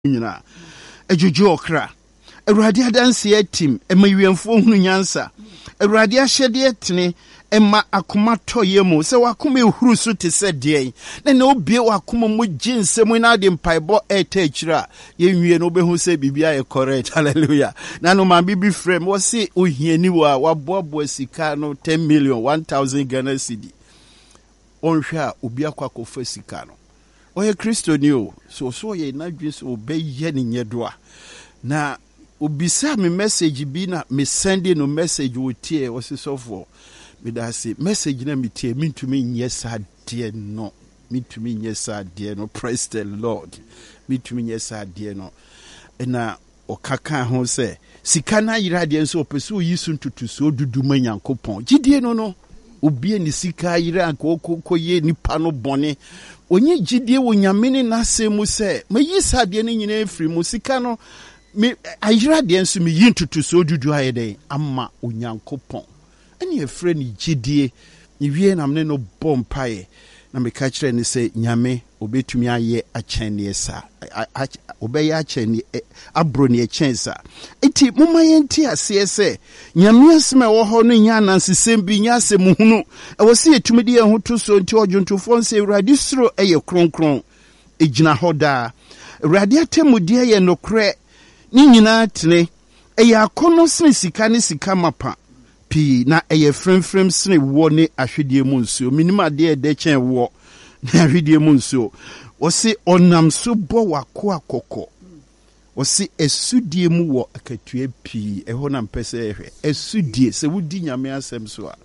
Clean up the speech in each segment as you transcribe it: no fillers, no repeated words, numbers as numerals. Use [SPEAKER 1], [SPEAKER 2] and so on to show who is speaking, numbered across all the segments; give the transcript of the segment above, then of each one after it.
[SPEAKER 1] nyina ejojo okra Awurade adanse atim emawiemfo hunu nyansa Awurade ahyede etene ema akoma toye mu se wakoma ehuru so te se de na obie wakoma mu ginsem na de mpaebo etachira yenwie no behu se bibia e correct hallelujah na no man bibi frame wo se ohiani wa waboabo sika no 10 million 1000 Ghana cedi onhwe a obi akwakofa sika no oye Kristo ni o so ye na dwe so obeye ni nyedoa na obisa me message bi na me send no message wotie osisofo me da say message na me tie mintumi nyesa de no mintumi nyesa de no praise the Lord mintumi nyesa de no na okaka ho say sika na yira de nso opeso yisu ntutu so dudu manyankopon gidie no obi ni sika yira akoko ye nipa no bone onye gidie wo nyame na asemu say mayisa de no nyina efri mu sika no me ayira de nso me yintutu so dudu ayede amma onyankopon eni efre ni gidie ni wie na me no bompae na me ka kire ni say nyame obetumi aye akyene esa obeye akyene abro ne ekyensa eti moma yenti ase ese nyame asema wo ho no nya nansesem bi nya asem hunu wo se etumi de ho to so nti ojuntofo nse Awurade suro eye kronkron egina hoda Awurade atemudie ye nokre ni nyina tene eye akono sene sika ne sika mapa pi na eye fremfrem sene wo ne ahwedie mu nsuo minima de de chen wo na ahwedie mu nsuo wo se onam so bo wako akoko wo se esudie mu wo akatua pi eho na mpese ehwe esudie se wudi nyame asem so a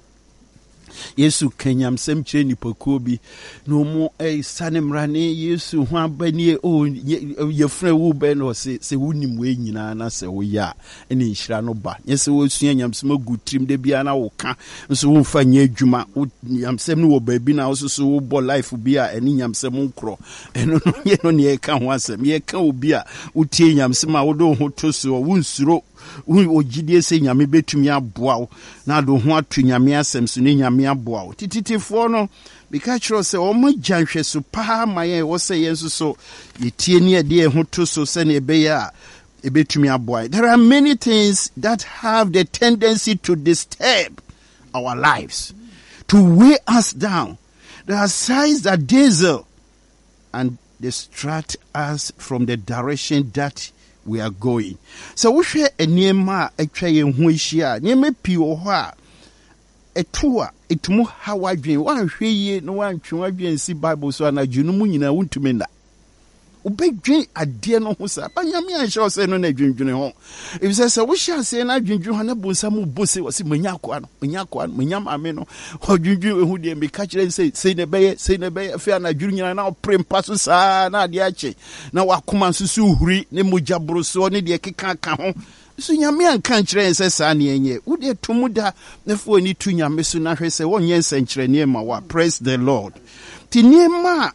[SPEAKER 1] Yesu kenyam sem kire nipakuo bi no mo sanemrane Yesu ho abanie o yefra wo be no se wonim we nyina na se wo ya ene nhira no ba yese wo sua nyamsem agutrim de bia na wo ka nso wo mfa nya adwuma nyamsem no wo ba bi na wo so wo bo life bi a ene nyamsem nkro eno no ye no ne ka ho asem ye ka obi a utie nyamsem a wo do ho to so wo nsuro ogidie se nyame betumi aboa na do ho atu nyame asem so ne nyame aboa tititifo no bika kiro se o mo gyanhwe so pa maye wo se yenso so yetie ne de ho to so se ne be ya ebetumi aboa. There are many things that have the tendency to disturb our lives, to weigh us down. There are signs that dazzle and distract us from the direction that we are going. So we share a niema atwa ye ho hia niema pi wo ho a etua etumu hawa dwen wan hwe ye no wan twa dwen si Bible so na dwunu mu nyina wuntumi na obedwen ade no ho sa banyame anhye se no na dwendwene ho if say we share say na dwendwene ho na bonsa mu bose wasi manyakwa no manyam ame no dwendwene hu de me ka kire say ne beye fe na dwuru nyina na prempa so sa na ade ache na wakoma nsusu huri ne mojabro so ne de keka ka ho so nyame anka kire say sa ne enye wo de tomuda na fo ni tu nyame so na hwe say wonye nsankire ne ma wa. Praise the Lord. Tinema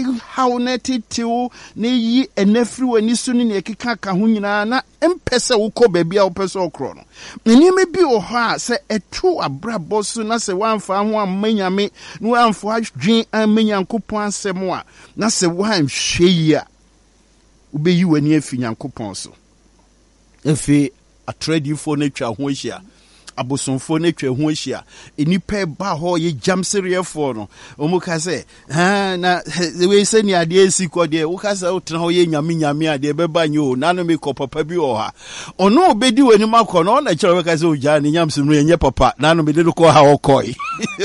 [SPEAKER 1] haunetitiu ne yi enefri wani suni ne keka ka ho nyina na empese wo kɔ baabi a wo pese okro no nneema bi wo ha se etu abrabɔ so na se wanfa ho amanyame no wanfa adwen amanyankopɔn asɛm a na se wanhwe yi a ubeyi wani afi nyankopɔn so efi atradifo na twa ho ahia abosonfo na twa ho ahia enipa ba ho ye jamserefo no omuka se na we se ni ade esiko de wo ka se utna ho ye nyame ade beba nyo na no me ko papa bi o ha ono obedi wani makọ no na kire we ka se oja ni nyamsem no ye papa na no me de ko ha okoi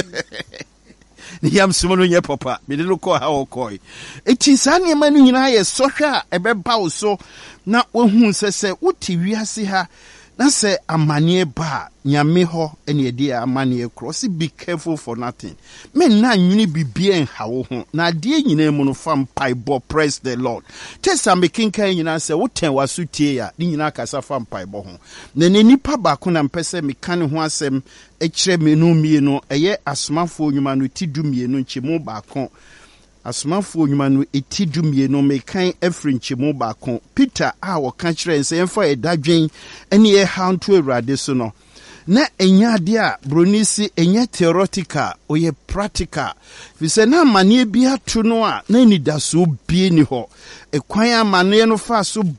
[SPEAKER 1] ni nyamsem no ye papa me de ko ha okoi eti sane ma no nyina ye sohwe a ebeba wo so na wohu se uti wiase ha na se amanie ba nyame ho ene ede amanie cross. Be careful for nothing. Men na nwini bibie nhawo ho na de nyina mu no fam paibo. Praise the Lord. Tesa mekinka nyina se woten wasutie ya ni nyina kasa fam paibo ho na nipa ba ko na mpese mekane ho asem ekire menu mienu eye asomafo nyuma no tidu mienu nchemu ba ko asomafo nyuma no etidu mienu mekan efri nchemu ba ko Peter a wo ka kire nse emfa edadwen ene e hanto Awurade so no na enyade a bronisi enye theoretical oye practical fise na amane bi ato no a na ni da so bie ni ho ekwan amane no fa so